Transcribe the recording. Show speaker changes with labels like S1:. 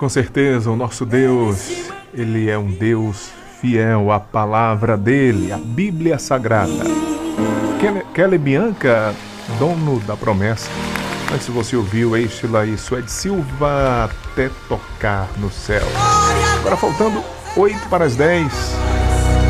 S1: Com certeza, o nosso Deus, Ele é um Deus fiel à palavra dele, à Bíblia Sagrada. Kelly Bianca, dono da promessa. Antes você ouviu Estila e Suede Silva, Até Tocar no Céu. Agora faltando 8 para as 10.